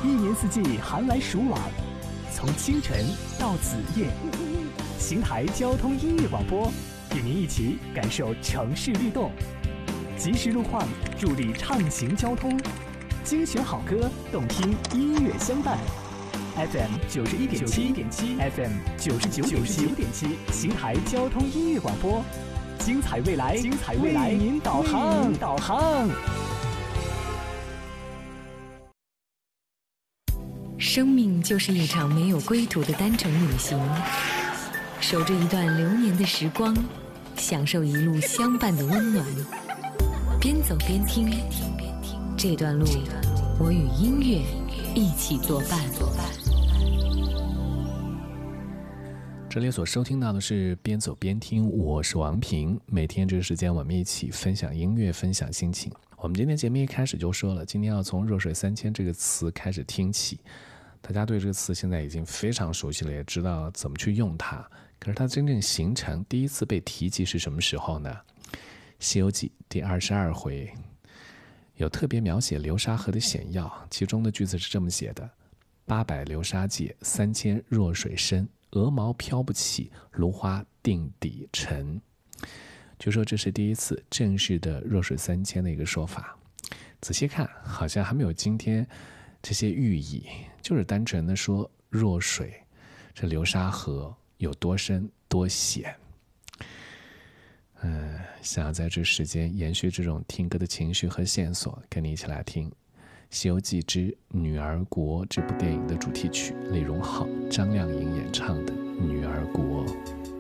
一年四季寒来暑往，从清晨到子夜，邢台交通音乐广播与您一起感受城市律动，及时路况助力畅行交通，精选好歌，动听音乐相伴。FM 91.7 FM 99.7，邢台交通音乐广播，精彩未来，为您导航。 生命就是一场没有归途的单程旅行，守着一段流年的时光，享受一路相伴的温暖。边走边听，这段路我与音乐一起作伴。 这里所收听到的是边走边听，我是王平。每天这个时间我们一起分享音乐，分享心情。我们今天节目一开始就说了，今天要从弱水三千这个词开始听起。大家对这个词现在已经非常熟悉了，也知道怎么去用它。可是它真正形成第一次被提及是什么时候呢？西游记第22回有特别描写流沙河的险要，其中的句子是这么写的：800流沙界，3000弱水深，鹅毛飘不起，芦花定底沉。就说这是第一次正式的弱水三千的一个说法。仔细看好像还没有今天这些寓意，就是单纯的说弱水，这流沙河有多深多险。想要在这时间延续这种听歌的情绪和线索，跟你一起来听《西游记之女儿国》这部电影的主题曲，李荣浩、张靓颖演唱的《女儿国》。